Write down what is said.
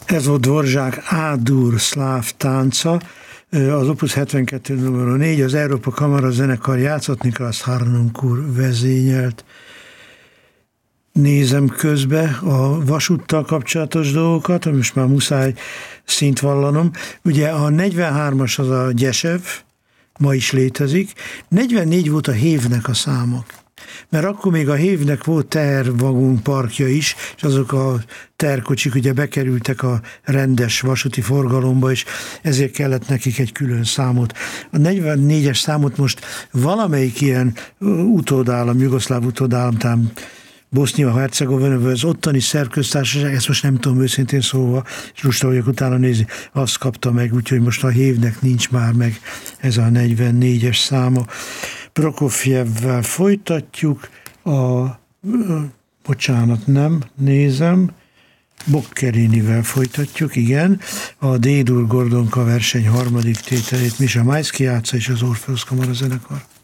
Ez volt Dvořák A-dur szláv tánca, az Opus 72 nr. 4, az Európa Kamara zenekar játszott, Nikolaus Harnoncourt vezényelt. Nézem közbe a vasúttal kapcsolatos dolgokat, most már muszáj szint vallanom. Ugye a 43-as az a Gyesev, ma is létezik. 44 volt a Hévnek a számok. Mert akkor még a Hévnek volt tehervagón parkja is, és azok a terkocsik ugye bekerültek a rendes vasúti forgalomba, és ezért kellett nekik egy külön számot. A 44-es számot most valamelyik ilyen utódállam, jugoszláv utódállam, talán Bosznia-Hercegovina, vagy az ottani szerb köztársaság, ezt most nem tudom őszintén szólva, és lusta vagyok utána nézni, azt kapta meg, úgyhogy most a Hévnek nincs már meg ez a 44-es száma. Prokofjevvel folytatjuk, bocsánat, nem, nézem, Boccherinivel folytatjuk, igen, a D-dur Gordonka verseny harmadik tételét Misha Maisky játsza és az Orpheus Kamara zenekar.